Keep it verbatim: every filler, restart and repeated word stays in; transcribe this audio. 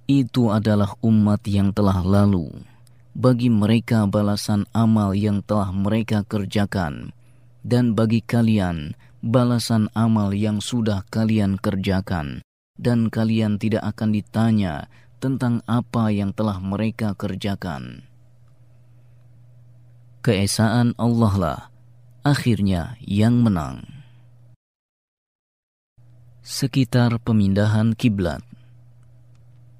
Itu adalah umat yang telah lalu. Bagi mereka balasan amal yang telah mereka kerjakan, dan bagi kalian balasan amal yang sudah kalian kerjakan, dan kalian tidak akan ditanya tentang apa yang telah mereka kerjakan. Keesaan Allah lah akhirnya yang menang. Sekitar pemindahan kiblat.